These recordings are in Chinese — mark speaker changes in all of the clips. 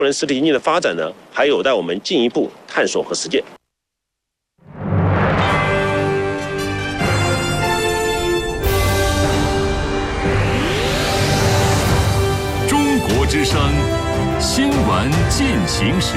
Speaker 1: 智能实体经济的发展呢，还有待我们进一步探索和实践。
Speaker 2: 中国之声新闻进行时。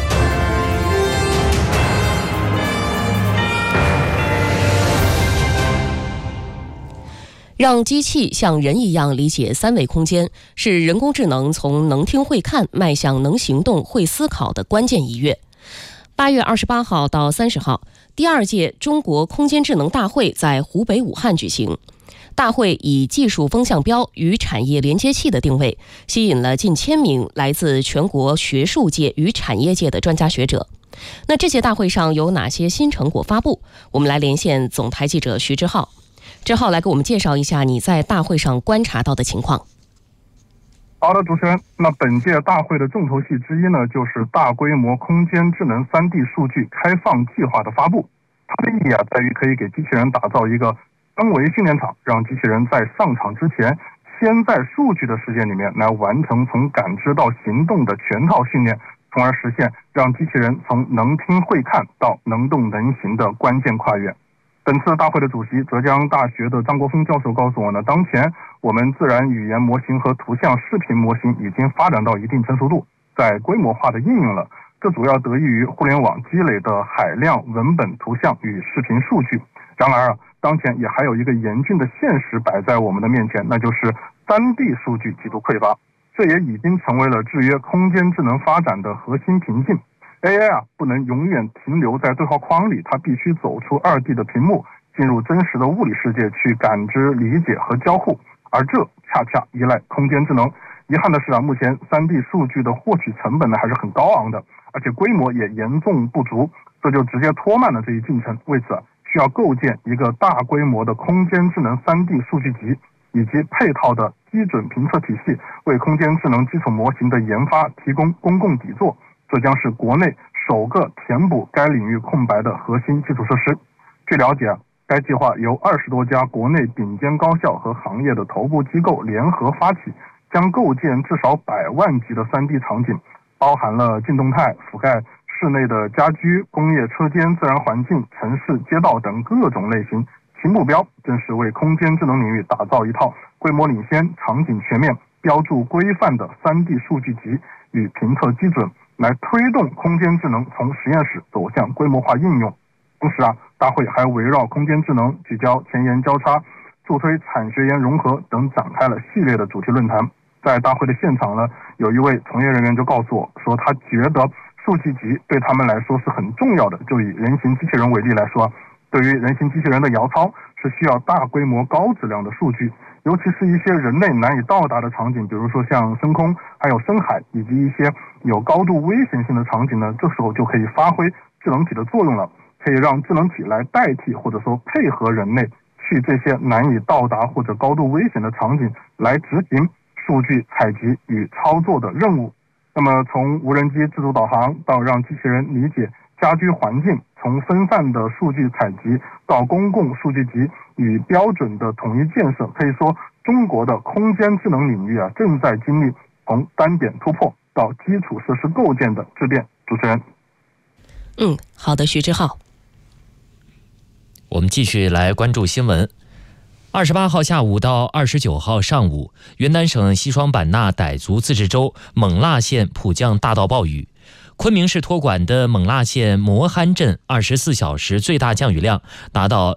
Speaker 3: 让机器像人一样理解三维空间，是人工智能从能听会看迈向能行动会思考的关键一跃。8月28号到30号，第2届中国空间智能大会在湖北武汉举行。大会以技术风向标与产业连接器的定位，吸引了近1000名来自全国学术界与产业界的专家学者。那这届大会上有哪些新成果发布？我们来连线总台记者徐志浩。志浩，来给我们介绍一下你在大会上观察到的情况。
Speaker 4: 好的，主持人，那本届大会的重头戏之一呢，就是大规模空间智能3D 数据开放计划的发布。它的意义在于可以给机器人打造一个三维训练场，让机器人在上场之前，先在数据的世界里面来完成从感知到行动的全套训练，从而实现让机器人从能听会看到能动能行的关键跨越。本次大会的主席浙江大学的张国峰教授告诉我呢，当前我们自然语言模型和图像视频模型已经发展到一定成熟度，在规模化的应用了。这主要得益于互联网积累的海量文本、图像与视频数据。然而当前也还有一个严峻的现实摆在我们的面前，那就是 3D 数据极度匮乏，这也已经成为了制约空间智能发展的核心瓶颈。AI 不能永远停留在对话框里，它必须走出2D 的屏幕，进入真实的物理世界去感知、理解和交互，而这恰恰依赖空间智能。遗憾的是目前 3D 数据的获取成本呢还是很高昂的，而且规模也严重不足，这就直接拖慢了这一进程。为此需要构建一个大规模的空间智能 3D 数据集，以及配套的基准评测体系，为空间智能基础模型的研发提供公共底座。这将是国内首个填补该领域空白的核心基础设施。据了解，该计划由20多家国内顶尖高校和行业的头部机构联合发起，将构建至少100万级的 3D 场景，包含了静动态、覆盖室内的家居、工业车间、自然环境、城市街道等各种类型。其目标正是为空间智能领域打造一套规模领先、场景全面、标注规范的 3D 数据集与评测基准，来推动空间智能从实验室走向规模化应用。同时大会还围绕空间智能、聚焦前沿交叉、助推产学研融合等展开了系列的主题论坛。在大会的现场呢，有一位从业人员就告诉我说，他觉得数据集对他们来说是很重要的。就以人形机器人为例来说，对于人形机器人的摇操是需要大规模高质量的数据，尤其是一些人类难以到达的场景，比如说像深空还有深海，以及一些有高度危险性的场景呢，这时候就可以发挥智能体的作用了，可以让智能体来代替或者说配合人类去这些难以到达或者高度危险的场景来执行数据采集与操作的任务。那么从无人机自主导航到让机器人理解家居环境，从分散的数据采集到公共数据集与标准的统一建设，可以说中国的空间智能领域正在经历从单点突破到基础设施构建的质变。主持人。
Speaker 3: 好的，徐志浩。
Speaker 5: 我们继续来关注新闻。28号下午到29号上午，云南省西双版纳傣族自治州勐腊县普降大到暴雨。昆明市托管的勐腊县磨憨镇24小时最大降雨量达到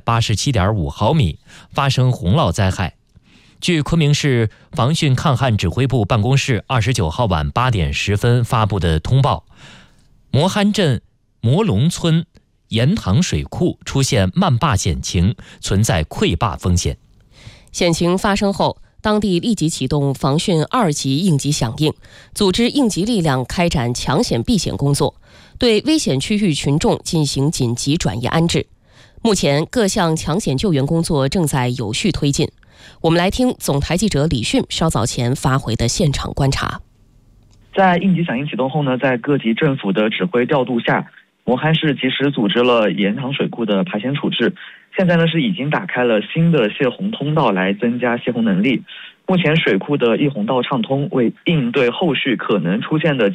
Speaker 5: 187.5毫米，发生洪涝灾害。据昆明市防汛抗旱指挥部办公室29号晚8点10分发布的通报，磨憨镇磨龙村盐塘水库出现漫坝险情，存在溃坝风险。
Speaker 3: 险情发生后，当地立即启动防汛2级应急响应，组织应急力量开展抢险避险工作，对危险区域群众进行紧急转移安置。目前各项抢险救援工作正在有序推进。我们来听总台记者李迅稍早前发回的现场观察。
Speaker 6: 在应急响应启动后呢，在各级政府的指挥调度下，磨憨市及时组织了盐塘水库的排险处置。现在呢是已经打开了新的泄洪通道来增加泄洪能力。目前水库的溢洪道畅通，为应对后续可能出现的